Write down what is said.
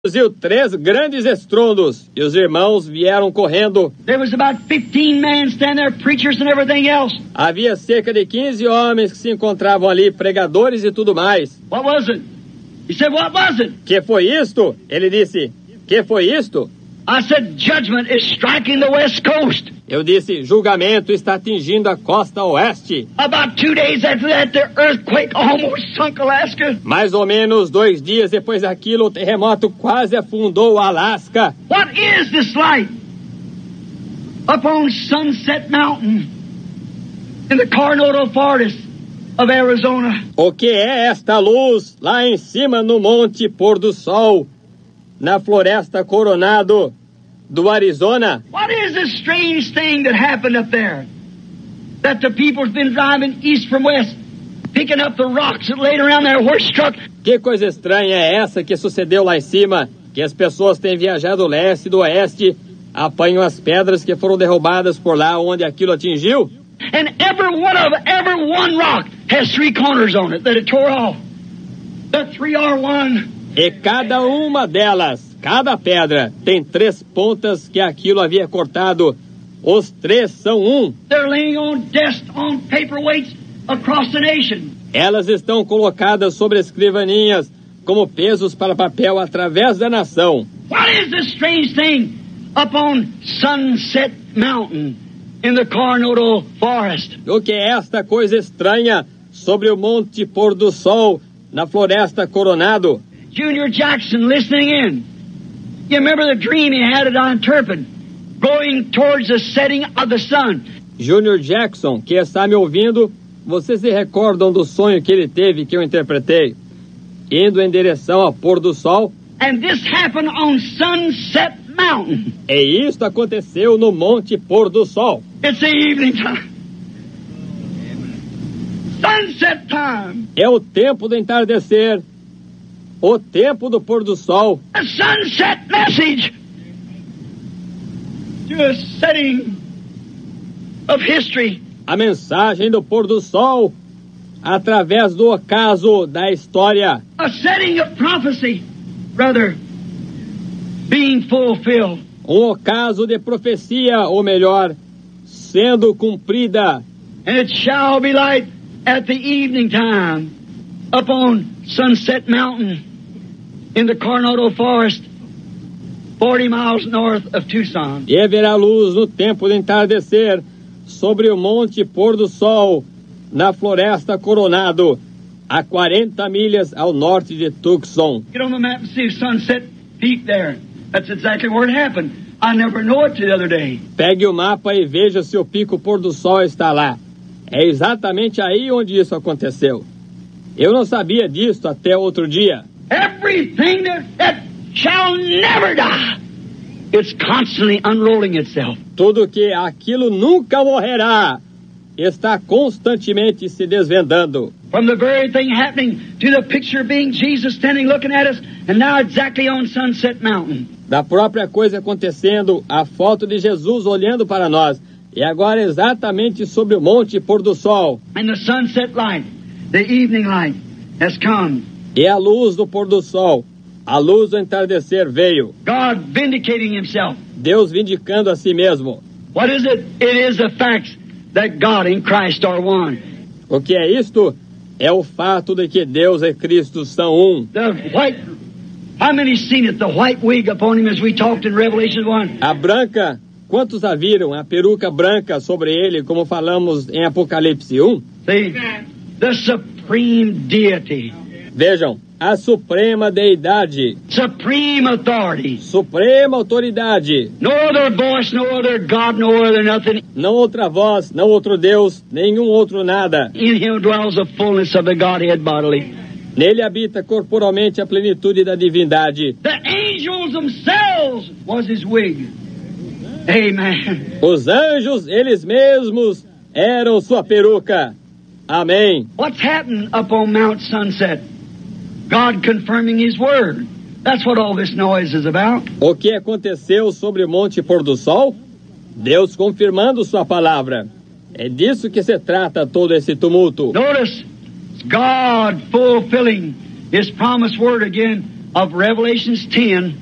Produziu 3 grandes estrondos e os irmãos vieram correndo. There was about 15 men standing there, preachers and everything else. Havia cerca de 15 homens que se encontravam ali, pregadores e tudo mais. What was it? He said, what was it? Que foi isto? Ele disse, que foi isto? I said, judgment is striking the west coast. Eu disse, julgamento está atingindo a costa oeste. About 2 days after that, the earthquake almost sunk Alaska. Mais ou menos 2 dias depois daquilo, o terremoto quase afundou o Alasca. What is this light? Up on Sunset Mountain in the Coronado Forest of Arizona. O que é esta luz lá em cima no Monte Pôr do Sol, na Floresta Coronado do Arizona? What is this strange thing that happened up there? That the people's been driving east from west, picking up the rocks that laid around their horse truck. Que coisa estranha é essa que sucedeu lá em cima? Que as pessoas têm viajado leste e do oeste, apanham as pedras que foram derrubadas por lá onde aquilo atingiu? And every one rock has 3 corners on it that it tore off. The 3 are one. E cada uma delas, cada pedra, tem 3 pontas que aquilo havia cortado. Os 3 são um. They're laying on desks on paperweights across the nation. Elas estão colocadas sobre escrivaninhas como pesos para papel através da nação. What is this strange thing up on Sunset Mountain in the Coronado Forest? O que é esta coisa estranha sobre o Monte Pôr do Sol, na Floresta Coronado? Junior Jackson listening in. You remember the dream he had on Turpin, going towards the setting of the sun. Junior Jackson, que está me ouvindo, vocês se recordam do sonho que ele teve, que eu interpretei? Indo em direção ao pôr do sol. And this happened on Sunset Mountain. E isto aconteceu no Monte Pôr do Sol. It's the evening time. Sunset time. É o tempo do entardecer. O tempo do pôr do sol. A sunset message to a setting of history. A mensagem do pôr do sol através do ocaso da história. A setting of prophecy, brother, being fulfilled. Ocaso de profecia, ou melhor, sendo cumprida. And it shall be light at the evening time upon Sunset Mountain in the Coronado Forest, 40 miles north of Tucson. E haverá luz no tempo do entardecer sobre o Monte Pôr do Sol, na Floresta Coronado, a 40 milhas ao norte de Tucson. Get on the map and see Sunset Peak there. That's exactly where it happened. I never knew it the other day. Pegue o mapa e veja se o pico pôr do sol está lá. É exatamente aí onde isso aconteceu. Eu não sabia disso até outro dia. Everything that shall never die, it's constantly unrolling itself. Tudo que aquilo nunca morrerá está constantemente se desvendando. From the very thing happening to the picture being Jesus standing looking at us, and now exactly on Sunset Mountain. Da própria coisa acontecendo, a foto de Jesus olhando para nós, e agora exatamente sobre o Monte Pôr do Sol. And the sunset light, the evening light, has come. E a luz do pôr do sol, a luz do entardecer veio. God vindicating himself. Deus vindicando a si mesmo. What is it? It is the fact that God and Christ are one. O que é isto? É o fato de que Deus e Cristo são um. The white, how many seen it? The white wig upon him as we talked in Revelation 1. A branca, quantos a viram? A peruca branca sobre ele, como falamos em Apocalipse 1? See, the supreme deity. Vejam, a suprema deidade, Supreme authority. suprema autoridade, No other voice, no other God, no other nothing. não outra voz, não outro Deus, nenhum outro nada. In him dwells the fullness of the Godhead bodily. Nele habita corporalmente a plenitude da divindade. The angels themselves was his wig. Amen. Os anjos, eles mesmos, eram sua peruca. Amém. What's happened up on Mount Sunset? God confirming his word. That's what all this noise is about. O que aconteceu sobre o Monte Pôr do Sol? Deus confirmando sua palavra. É disso que se trata todo esse tumulto. Notice, God fulfilling his promised word again of Revelations 10